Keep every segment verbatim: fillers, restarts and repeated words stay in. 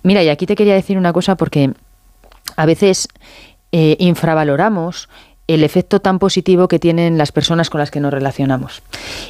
Mira, y aquí te quería decir una cosa porque a veces eh, infravaloramos el efecto tan positivo que tienen las personas con las que nos relacionamos.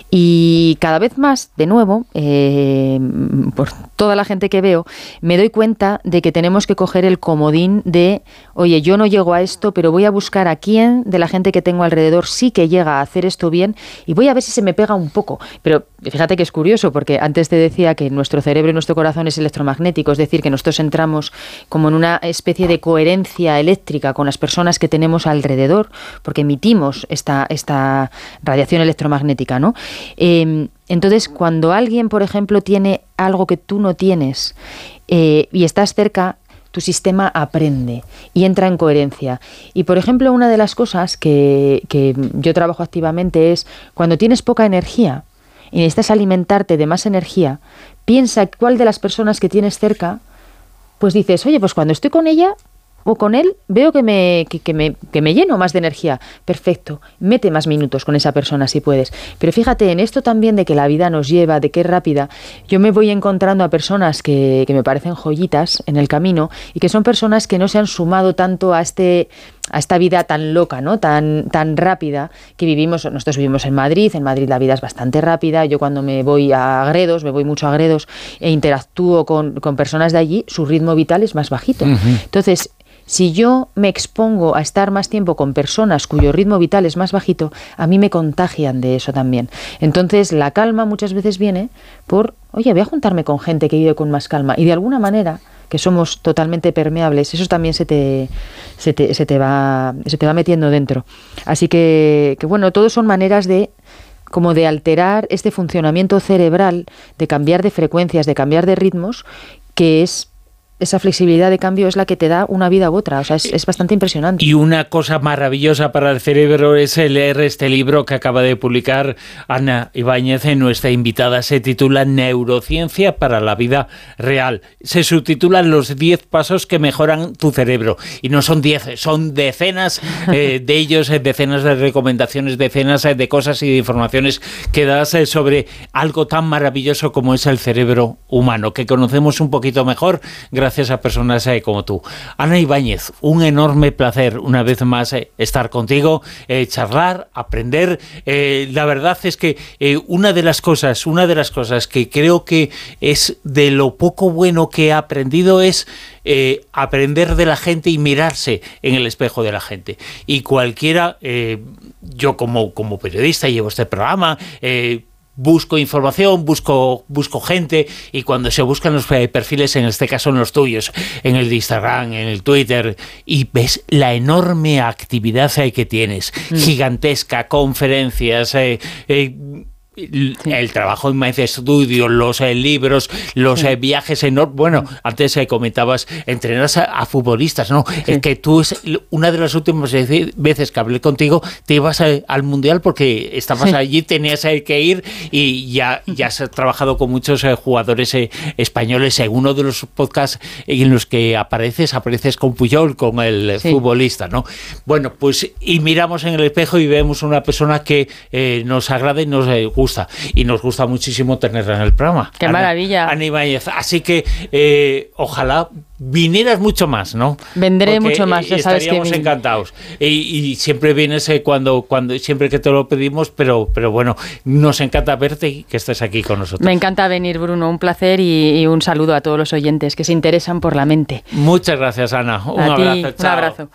Y cada vez más, de nuevo, eh, por toda la gente que veo, me doy cuenta de que tenemos que coger el comodín de, oye, yo no llego a esto, pero voy a buscar a quién de la gente que tengo alrededor sí que llega a hacer esto bien y voy a ver si se me pega un poco. Pero fíjate que es curioso, porque antes te decía que nuestro cerebro y nuestro corazón es electromagnético, es decir, que nosotros entramos como en una especie de coherencia eléctrica con las personas que tenemos alrededor, porque emitimos esta, esta radiación electromagnética, ¿no? Eh, entonces, cuando alguien, por ejemplo, tiene algo que tú no tienes eh, y estás cerca, tu sistema aprende y entra en coherencia. Y, por ejemplo, una de las cosas que, que yo trabajo activamente es cuando tienes poca energía y necesitas alimentarte de más energía, piensa cuál de las personas que tienes cerca, pues dices, oye, pues cuando estoy con ella o con él, veo que me, que, que, me, que me lleno más de energía. Perfecto, mete más minutos con esa persona si puedes. Pero fíjate, en esto también de que la vida nos lleva, de que es rápida, yo me voy encontrando a personas que, que me parecen joyitas en el camino y que son personas que no se han sumado tanto a este... a esta vida tan loca, ¿no? Tan, tan rápida que vivimos. Nosotros vivimos en Madrid, en Madrid la vida es bastante rápida. Yo cuando me voy a Gredos, me voy mucho a Gredos e interactúo con, con personas de allí, su ritmo vital es más bajito. Uh-huh. Entonces, si yo me expongo a estar más tiempo con personas cuyo ritmo vital es más bajito, a mí me contagian de eso también. Entonces, la calma muchas veces viene por, oye, voy a juntarme con gente que vive con más calma. Y de alguna manera, que somos totalmente permeables, eso también se te, se te, se te va, se te va metiendo dentro. Así que, que bueno, todo son maneras de como de alterar este funcionamiento cerebral, de cambiar de frecuencias, de cambiar de ritmos, que es esa flexibilidad de cambio es la que te da una vida u otra. O sea, es, es bastante impresionante. Y una cosa maravillosa para el cerebro es leer este libro que acaba de publicar Ana Ibáñez, nuestra invitada. Se titula Neurociencia para la vida real. Se subtitulan Los diez pasos que mejoran tu cerebro. Y no son diez, son decenas eh, de ellos, eh, decenas de recomendaciones, decenas eh, de cosas y de informaciones que das eh, sobre algo tan maravilloso como es el cerebro humano, que conocemos un poquito mejor gracias gracias a personas eh, como tú. Ana Ibáñez, un enorme placer una vez más eh, estar contigo, eh, charlar, aprender. Eh, la verdad es que eh, una de las cosas, una de las cosas que creo que es de lo poco bueno que he aprendido es eh, aprender de la gente y mirarse en el espejo de la gente. Y cualquiera, eh, yo como, como periodista llevo este programa, eh, busco información, busco, busco gente, y cuando se buscan los perfiles, en este caso en los tuyos, en el de Instagram, en el Twitter, y ves la enorme actividad que tienes, mm. gigantesca, conferencias, eh, eh, Sí. el trabajo en Mindset Studio, los eh, libros, los sí. eh, viajes enormes. Bueno, antes eh, comentabas, entrenas a, a futbolistas, ¿no? Sí. Es que tú, es una de las últimas veces que hablé contigo, te ibas a, al Mundial porque estabas sí. allí, tenías eh, que ir, y ya, ya has trabajado con muchos eh, jugadores eh, españoles. En uno de los podcasts en los que apareces, apareces con Puyol, con el sí. futbolista, ¿no? Bueno, pues, y miramos en el espejo y vemos una persona que eh, nos agrada y nos eh, gusta. Y nos gusta muchísimo tenerla en el programa. ¡Qué Ana, maravilla! Ana Ibáñez. Así que eh, ojalá vinieras mucho más, ¿no? Vendré Porque mucho más, ya sabes que estaríamos encantados. Y, y siempre vienes eh, cuando, cuando, siempre que te lo pedimos, pero, pero bueno, nos encanta verte y que estés aquí con nosotros. Me encanta venir, Bruno, un placer, y, y un saludo a todos los oyentes que se interesan por la mente. Muchas gracias, Ana. Un a abrazo. Ti, chao. Un abrazo.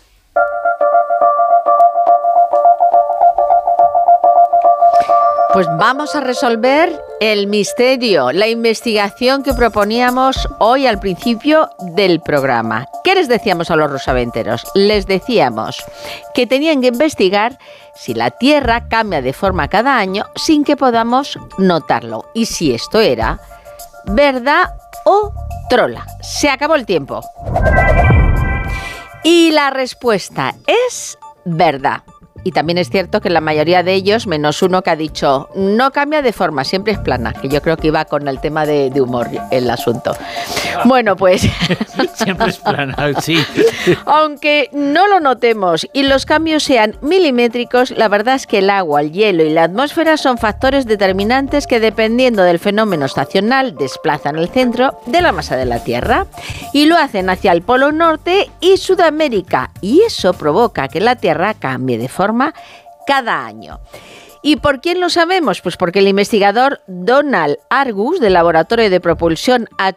Pues vamos a resolver el misterio, la investigación que proponíamos hoy al principio del programa. ¿Qué les decíamos a los rosaventeros? Les decíamos que tenían que investigar si la Tierra cambia de forma cada año sin que podamos notarlo. Y si esto era verdad o trola. Se acabó el tiempo. Y la respuesta es verdad. y también es cierto que la mayoría de ellos, menos uno que ha dicho, no cambia de forma, siempre es plana, que yo creo que iba con el tema de, de humor el asunto. Bueno, pues... Siempre es plana, sí. Aunque no lo notemos y los cambios sean milimétricos, la verdad es que el agua, el hielo y la atmósfera son factores determinantes que, dependiendo del fenómeno estacional, desplazan el centro de la masa de la Tierra y lo hacen hacia el Polo Norte y Sudamérica, y eso provoca que la Tierra cambie de forma cada año. ¿Y por quién lo sabemos? Pues porque el investigador Donald Argus, del Laboratorio de Propulsión